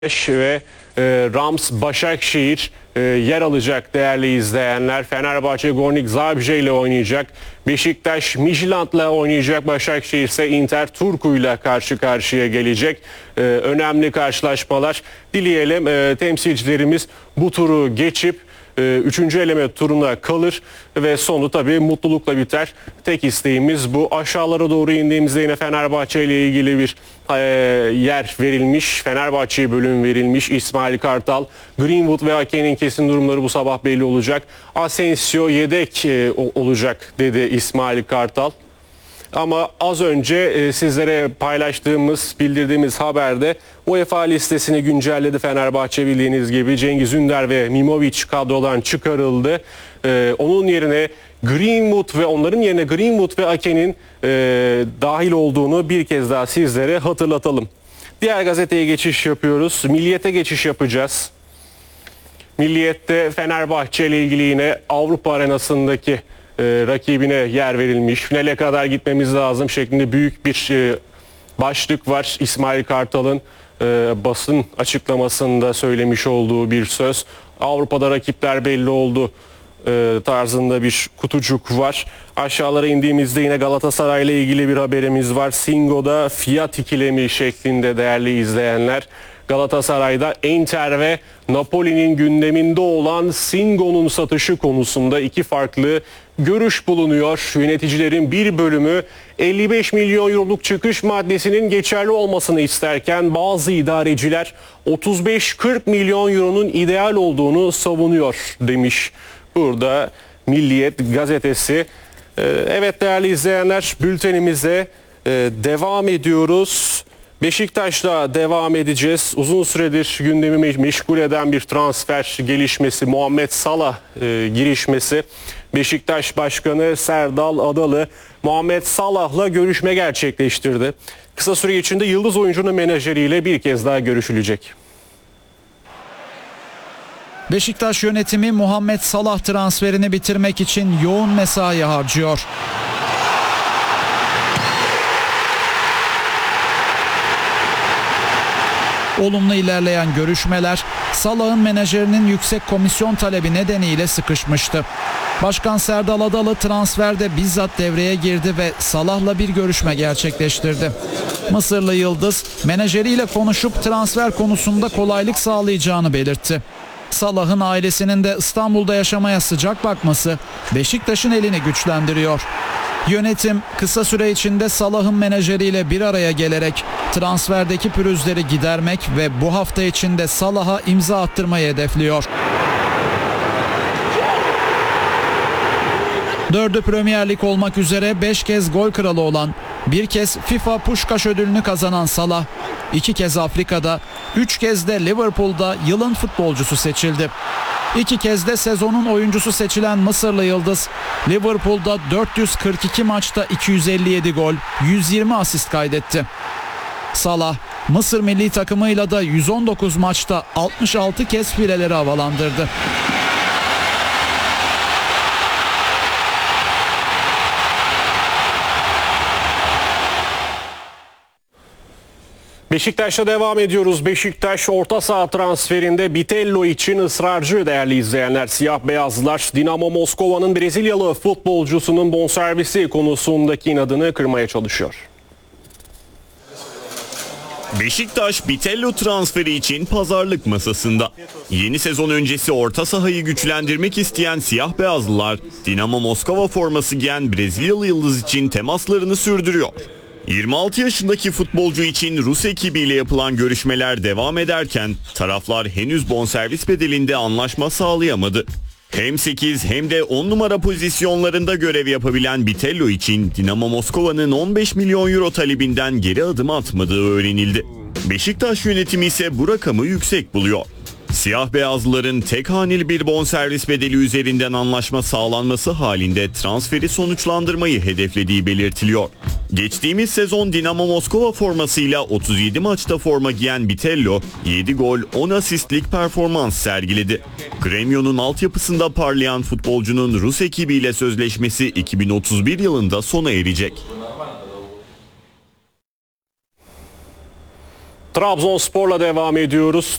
ve Rams Başakşehir yer alacak değerli izleyenler. Fenerbahçe Gornik Zabrze ile oynayacak. Beşiktaş Midtjylland'la oynayacak. Başakşehir ise Inter Turku ile karşı karşıya gelecek. Önemli karşılaşmalar. Dileyelim temsilcilerimiz bu turu geçip 3. eleme turuna kalır ve sonu tabii mutlulukla biter. Tek isteğimiz bu. Aşağılara doğru indiğimizde yine Fenerbahçe ile ilgili bir yer verilmiş. Fenerbahçe'ye bölüm verilmiş. İsmail Kartal, Greenwood ve Ake'nin kesin durumları bu sabah belli olacak. Asensio yedek olacak dedi İsmail Kartal. Ama az önce sizlere paylaştığımız, bildirdiğimiz haberde UEFA listesini güncelledi Fenerbahçe, bildiğiniz gibi. Cengiz Ünder ve Mimovic kadrodan çıkarıldı. Onun yerine onların yerine Greenwood ve Ake'nin dahil olduğunu bir kez daha sizlere hatırlatalım. Diğer gazeteye geçiş yapıyoruz. Milliyet'e geçiş yapacağız. Milliyet'te Fenerbahçe ile ilgili yine Avrupa arenasındaki rakibine yer verilmiş. Finale kadar gitmemiz lazım şeklinde büyük bir başlık var. İsmail Kartal'ın basın açıklamasında söylemiş olduğu bir söz. Avrupa'da rakipler belli oldu tarzında bir kutucuk var. Aşağılara indiğimizde yine Galatasaray ile ilgili bir haberimiz var. Singo'da fiyat ikilemi şeklinde değerli izleyenler. Galatasaray'da Inter ve Napoli'nin gündeminde olan Singo'nun satışı konusunda iki farklı görüş bulunuyor. Yöneticilerin bir bölümü 55 milyon euroluk çıkış maddesinin geçerli olmasını isterken bazı idareciler 35-40 milyon euronun ideal olduğunu savunuyor demiş burada Milliyet gazetesi. Evet değerli izleyenler, bültenimize devam ediyoruz. Beşiktaş'la devam edeceğiz. Uzun süredir gündemi meşgul eden bir transfer gelişmesi, Muhammed Salah girişmesi. Beşiktaş Başkanı Serdal Adalı Muhammed Salah'la görüşme gerçekleştirdi. Kısa süre içinde yıldız oyuncunun menajeriyle bir kez daha görüşülecek. Beşiktaş yönetimi Muhammed Salah transferini bitirmek için yoğun mesai harcıyor. Olumlu ilerleyen görüşmeler Salah'ın menajerinin yüksek komisyon talebi nedeniyle sıkışmıştı. Başkan Serdal Adalı transferde bizzat devreye girdi ve Salah'la bir görüşme gerçekleştirdi. Mısırlı yıldız menajeriyle konuşup transfer konusunda kolaylık sağlayacağını belirtti. Salah'ın ailesinin de İstanbul'da yaşamaya sıcak bakması Beşiktaş'ın elini güçlendiriyor. Yönetim kısa süre içinde Salah'ın menajeriyle bir araya gelerek transferdeki pürüzleri gidermek ve bu hafta içinde Salah'a imza attırmayı hedefliyor. 4'ü Premier Lig olmak üzere 5 kez gol kralı olan, bir kez FIFA Puskás ödülünü kazanan Salah, 2 kez Afrika'da, 3 kez de Liverpool'da yılın futbolcusu seçildi. 2 kez de sezonun oyuncusu seçilen Mısırlı yıldız, Liverpool'da 442 maçta 257 gol, 120 asist kaydetti. Salah, Mısır milli takımıyla da 119 maçta 66 kez fileleri havalandırdı. Beşiktaş'ta devam ediyoruz. Beşiktaş orta saha transferinde Bitello için ısrarcı değerli izleyenler. Siyah beyazlılar Dinamo Moskova'nın Brezilyalı futbolcusunun bonservisi konusundaki inadını kırmaya çalışıyor. Beşiktaş Bitello transferi için pazarlık masasında. Yeni sezon öncesi orta sahayı güçlendirmek isteyen siyah beyazlılar Dinamo Moskova forması giyen Brezilyalı yıldız için temaslarını sürdürüyor. 26 yaşındaki futbolcu için Rus ekibiyle yapılan görüşmeler devam ederken taraflar henüz bonservis bedelinde anlaşma sağlayamadı. Hem 8 hem de 10 numara pozisyonlarında görev yapabilen Bitello için Dinamo Moskova'nın 15 milyon euro talebinden geri adım atmadığı öğrenildi. Beşiktaş yönetimi ise bu rakamı yüksek buluyor. Siyah beyazlıların tek haneli bir bonservis bedeli üzerinden anlaşma sağlanması halinde transferi sonuçlandırmayı hedeflediği belirtiliyor. Geçtiğimiz sezon Dinamo Moskova formasıyla 37 maçta forma giyen Bitello 7 gol 10 asistlik performans sergiledi. Gremio'nun altyapısında parlayan futbolcunun Rus ekibiyle sözleşmesi 2031 yılında sona erecek. Trabzonspor'la devam ediyoruz.